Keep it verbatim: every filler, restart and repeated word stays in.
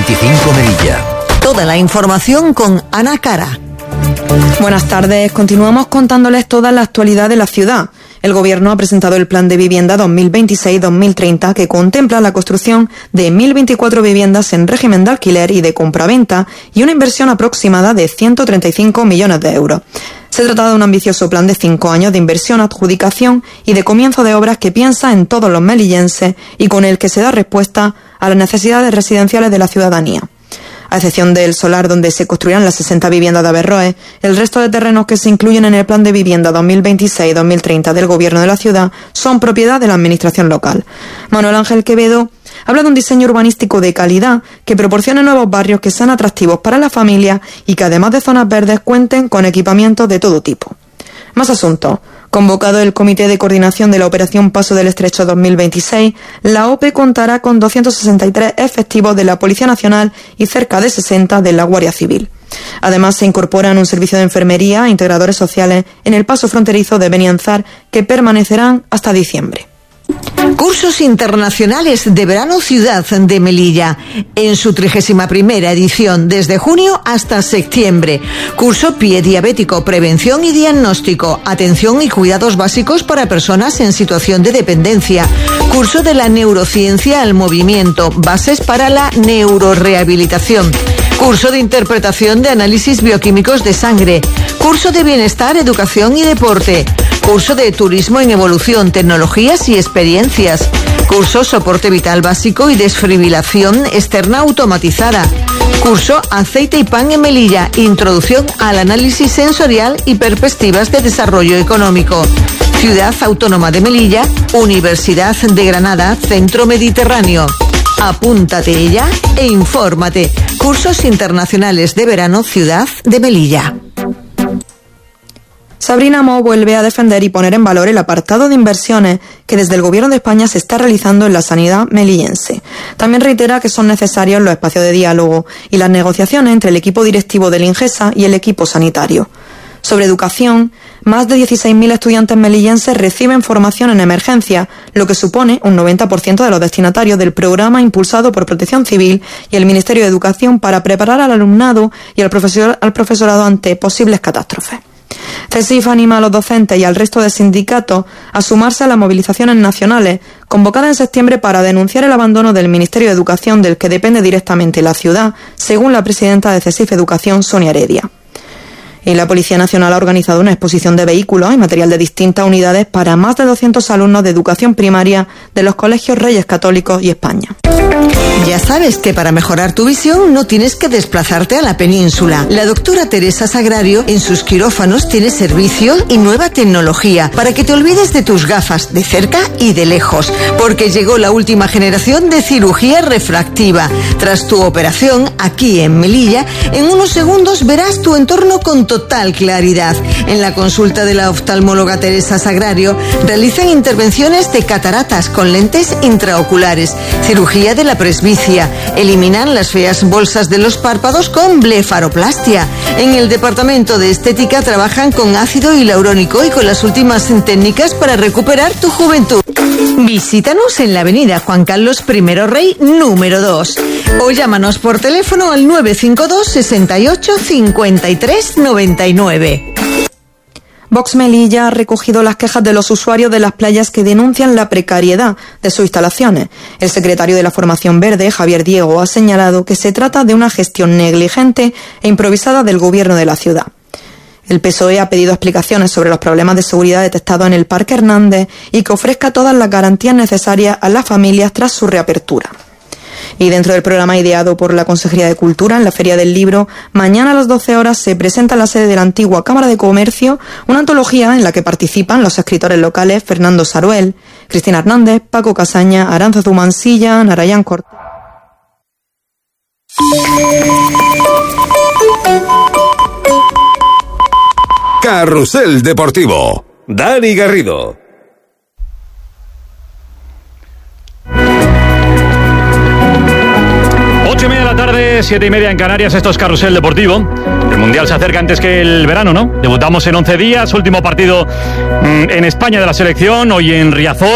veinticinco Melilla. Toda la información con Ana Cara. Buenas tardes, continuamos contándoles toda la actualidad de la ciudad. El Gobierno ha presentado el Plan de Vivienda dos mil veintiséis dos mil treinta que contempla la construcción de mil veinticuatro viviendas en régimen de alquiler y de compraventa y una inversión aproximada de ciento treinta y cinco millones de euros. Se trata de un ambicioso plan de cinco años de inversión, adjudicación y de comienzo de obras que piensa en todos los melillenses y con el que se da respuesta a las necesidades residenciales de la ciudadanía. A excepción del solar donde se construirán las sesenta viviendas de Averroes, el resto de terrenos que se incluyen en el Plan de Vivienda dos mil veintiséis dos mil treinta del Gobierno de la ciudad son propiedad de la Administración local. Manuel Ángel Quevedo habla de un diseño urbanístico de calidad que proporcione nuevos barrios que sean atractivos para la familia y que además de zonas verdes cuenten con equipamientos de todo tipo. Más asuntos. Convocado el Comité de Coordinación de la Operación Paso del Estrecho dos mil veintiséis, la O P E contará con doscientos sesenta y tres efectivos de la Policía Nacional y cerca de sesenta de la Guardia Civil. Además, se incorporan un servicio de enfermería e integradores sociales en el paso fronterizo de Benianzar que permanecerán hasta diciembre. Cursos internacionales de verano Ciudad de Melilla, en su trigésima primera edición, desde junio hasta septiembre. Curso Pie Diabético, Prevención y Diagnóstico, Atención y Cuidados Básicos para Personas en Situación de Dependencia. Curso de la Neurociencia al Movimiento, Bases para la Neurorehabilitación. Curso de Interpretación de Análisis Bioquímicos de Sangre. Curso de Bienestar, Educación y Deporte. Curso de Turismo en Evolución, Tecnologías y Experiencias. Curso Soporte Vital Básico y Desfibrilación Externa Automatizada. Curso Aceite y Pan en Melilla, Introducción al Análisis Sensorial y Perspectivas de Desarrollo Económico. Ciudad Autónoma de Melilla, Universidad de Granada, Centro Mediterráneo. Apúntate ya e infórmate. Cursos Internacionales de Verano Ciudad de Melilla. Sabrina Mo vuelve a defender y poner en valor el apartado de inversiones que desde el Gobierno de España se está realizando en la sanidad melillense. También reitera que son necesarios los espacios de diálogo y las negociaciones entre el equipo directivo del INGESA y el equipo sanitario. Sobre educación, más de dieciséis mil estudiantes melillenses reciben formación en emergencia, lo que supone un noventa por ciento de los destinatarios del programa impulsado por Protección Civil y el Ministerio de Educación para preparar al alumnado y al, profesor, al profesorado ante posibles catástrofes. CESIF anima a los docentes y al resto de sindicatos a sumarse a las movilizaciones nacionales convocadas en septiembre para denunciar el abandono del Ministerio de Educación del que depende directamente la ciudad, según la presidenta de CESIF Educación, Sonia Heredia. Y la Policía Nacional ha organizado una exposición de vehículos y material de distintas unidades para más de doscientos alumnos de educación primaria de los colegios Reyes Católicos y España. Ya sabes que para mejorar tu visión no tienes que desplazarte a la península. La doctora Teresa Sagrario en sus quirófanos tiene servicio y nueva tecnología para que te olvides de tus gafas de cerca y de lejos, porque llegó la última generación de cirugía refractiva. Tras tu operación, aquí en Melilla, en unos segundos verás tu entorno con total claridad. En la consulta de la oftalmóloga Teresa Sagrario realizan intervenciones de cataratas con lentes intraoculares, cirugía de la presbicia, eliminan las feas bolsas de los párpados con blefaroplastia. En el departamento de estética trabajan con ácido hialurónico y con las últimas técnicas para recuperar tu juventud. Visítanos en la avenida Juan Carlos primero Rey número dos o llámanos por teléfono al nueve cinco dos, sesenta y ocho, cincuenta y tres, noventa y nueve. Vox Melilla ha recogido las quejas de los usuarios de las playas que denuncian la precariedad de sus instalaciones. El secretario de la Formación Verde, Javier Diego, ha señalado que se trata de una gestión negligente e improvisada del gobierno de la ciudad. El P S O E ha pedido explicaciones sobre los problemas de seguridad detectados en el Parque Hernández y que ofrezca todas las garantías necesarias a las familias tras su reapertura. Y dentro del programa ideado por la Consejería de Cultura en la Feria del Libro, mañana a las doce horas se presenta en la sede de la antigua Cámara de Comercio una antología en la que participan los escritores locales Fernando Saruel, Cristina Hernández, Paco Casaña, Aránzazu Mansilla, Narayán Cortés. Carrusel Deportivo. Dani Garrido. Ocho y media de la tarde, siete y media en Canarias, esto es Carrusel Deportivo. El Mundial se acerca antes que el verano, ¿no? Debutamos en once días, último partido en España de la selección, hoy en Riazor.